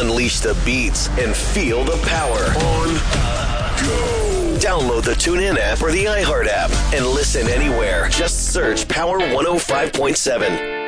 Unleash the beats and feel the power. On go. Download the TuneIn app or the iHeart app and listen anywhere. Just search Power 105.7.